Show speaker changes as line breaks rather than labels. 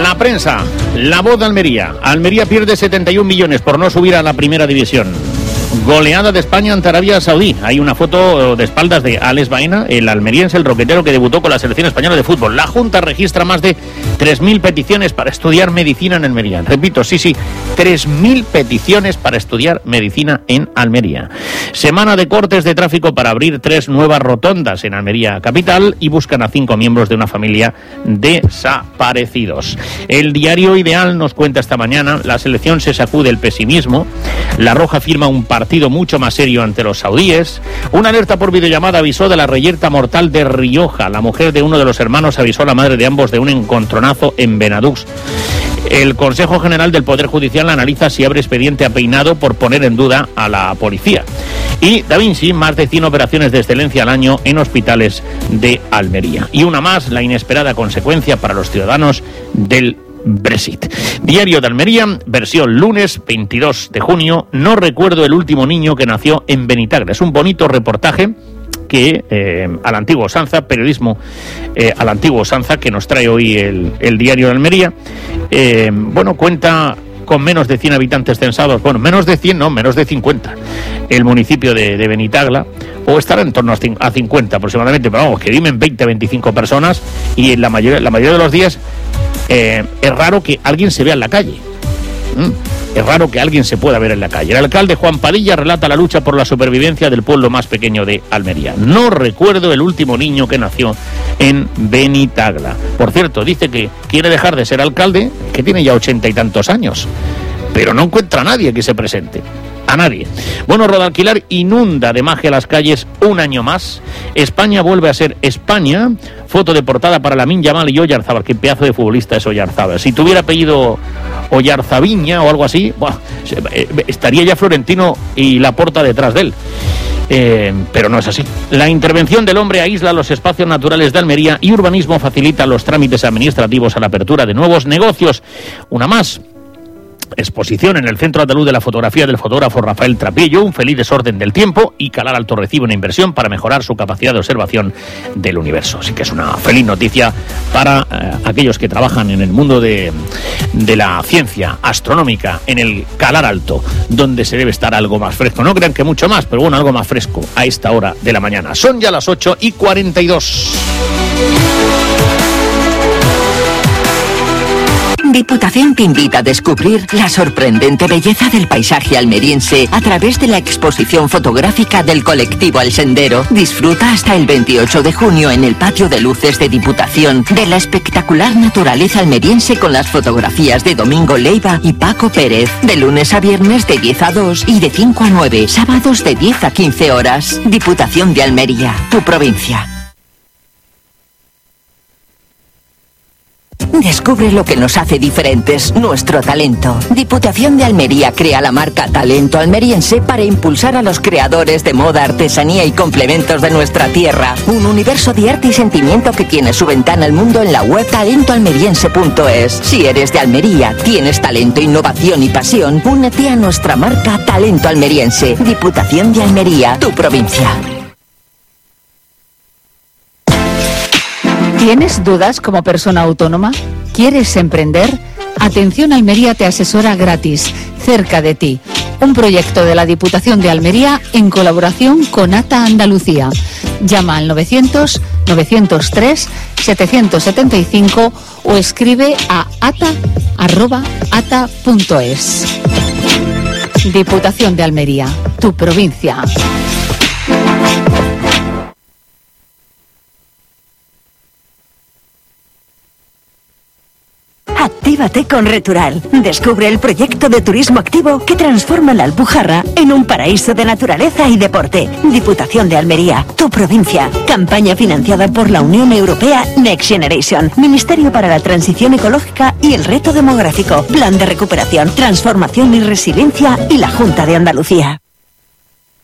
La prensa, la voz de Almería. Almería pierde 71 millones por no subir a la primera división. Goleada de España ante Arabia Saudí. Hay una foto de espaldas de Alex Baena, el almeriense, el roquetero que debutó con la selección española de fútbol. La Junta registra más de 3.000 peticiones para estudiar medicina en Almería. Repito, sí, 3.000 peticiones para estudiar medicina en Almería. Semana de cortes de tráfico para abrir 3 nuevas rotondas en Almería capital y buscan a 5 miembros de una familia desaparecidos. El diario Ideal nos cuenta esta mañana: la selección se sacude el pesimismo, La Roja firma un partido mucho más serio ante los saudíes. Una alerta por videollamada avisó de la reyerta mortal de Rioja. La mujer de uno de los hermanos avisó a la madre de ambos de un encontronazo en Benadux. El Consejo General del Poder Judicial analiza si abre expediente a Peinado por poner en duda a la policía. Y Da Vinci, más de 100 operaciones de excelencia al año en hospitales de Almería. Y una más, la inesperada consecuencia para los ciudadanos del Brexit. Diario de Almería, versión lunes 22 de junio. No recuerdo el último niño que nació en Benitagra. Es un bonito reportaje que a la antigua usanza, periodismo a la antigua usanza, que nos trae hoy el Diario de Almería. Cuenta con menos de 100 habitantes censados, menos de 100, no, menos de 50, el municipio de Benitagla, o estará en torno a 50 aproximadamente, pero vamos, que viven 20-25 personas, y en la mayoría de los días es raro que alguien se vea en la calle. Es raro que alguien se pueda ver en la calle. El alcalde Juan Padilla relata la lucha por la supervivencia del pueblo más pequeño de Almería. No recuerdo el último niño que nació en Benitagla. Por cierto, dice que quiere dejar de ser alcalde, que tiene ya 80 y tantos años, pero no encuentra a nadie que se presente. A nadie. Rodalquilar inunda de magia las calles un año más. España vuelve a ser España. Foto de portada para Lamine Yamal y Oyarzábal. Qué pedazo de futbolista es Oyarzábal. Si tuviera apellido Oyarzaviña o algo así, estaría ya Florentino y Laporta detrás de él. Pero no es así. La intervención del hombre aísla los espacios naturales de Almería y urbanismo facilita los trámites administrativos a la apertura de nuevos negocios. Una más. Exposición en el Centro Andaluz de la Fotografía del fotógrafo Rafael Trapillo, un feliz desorden del tiempo, y Calar Alto recibe una inversión para mejorar su capacidad de observación del universo. Así que es una feliz noticia para aquellos que trabajan en el mundo de la ciencia astronómica en el Calar Alto, donde se debe estar algo más fresco. No crean que mucho más, pero algo más fresco a esta hora de la mañana. Son ya las 8:42.
Diputación te invita a descubrir la sorprendente belleza del paisaje almeriense a través de la exposición fotográfica del colectivo El Sendero. Disfruta hasta el 28 de junio en el patio de luces de Diputación de la espectacular naturaleza almeriense con las fotografías de Domingo Leiva y Paco Pérez. De lunes a viernes de 10 a 2 y de 5 a 9. Sábados de 10 a 15 horas. Diputación de Almería, tu provincia. Descubre lo que nos hace diferentes, nuestro talento. Diputación de Almería crea la marca Talento Almeriense para impulsar a los creadores de moda, artesanía y complementos de nuestra tierra. Un universo de arte y sentimiento que tiene su ventana al mundo en la web talentoalmeriense.es. Si eres de Almería, tienes talento, innovación y pasión, únete a nuestra marca Talento Almeriense. Diputación de Almería, tu provincia.
¿Tienes dudas como persona autónoma? ¿Quieres emprender? Atención Almería te asesora gratis, cerca de ti. Un proyecto de la Diputación de Almería en colaboración con ATA Andalucía. Llama al 900-903-775 o escribe a ata@ata.es. Diputación de Almería, tu provincia.
Actívate con Retural. Descubre el proyecto de turismo activo que transforma la Alpujarra en un paraíso de naturaleza y deporte. Diputación de Almería, tu provincia. Campaña financiada por la Unión Europea Next Generation, Ministerio para la Transición Ecológica y el Reto Demográfico, Plan de Recuperación, Transformación y Resiliencia y la Junta de Andalucía.